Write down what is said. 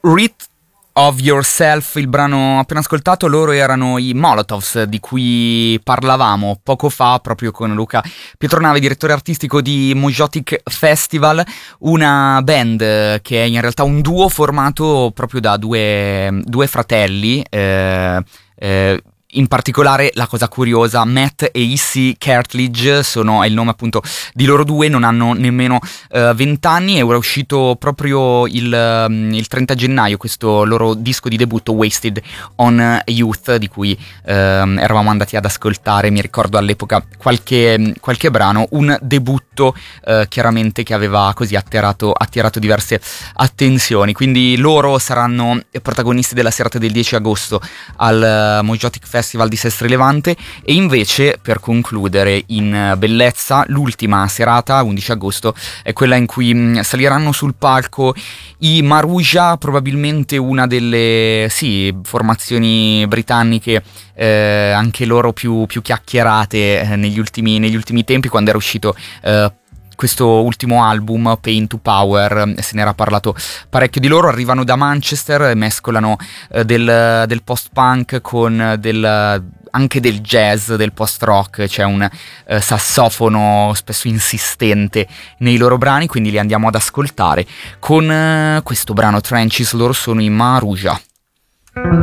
Rid of Yourself, il brano appena ascoltato. Loro erano i Molotovs, di cui parlavamo poco fa proprio con Luca Pietronave, direttore artistico di Mojotic Festival, una band che è in realtà un duo formato proprio da due fratelli. In particolare, la cosa curiosa, Matt e Issy Cartledge è il nome appunto di loro due, non hanno nemmeno 20 anni, e ora è uscito proprio il 30 gennaio questo loro disco di debutto, Wasted on Youth, di cui eravamo andati ad ascoltare, mi ricordo all'epoca, qualche brano, un debutto chiaramente che aveva così attirato diverse attenzioni. Quindi loro saranno protagonisti della serata del 10 agosto al Mojotic Festival di Sestri Levante, e invece, per concludere in bellezza, l'ultima serata, 11 agosto, è quella in cui saliranno sul palco i Maruja, probabilmente una delle formazioni britanniche anche loro più chiacchierate negli ultimi tempi, quando era uscito questo ultimo album, Pain to Power. Se n'era parlato parecchio di loro. Arrivano da Manchester, mescolano del post-punk con anche del jazz, del post-rock. C'è un sassofono spesso insistente nei loro brani, quindi li andiamo ad ascoltare con questo brano Trenches. Loro sono i Maruja.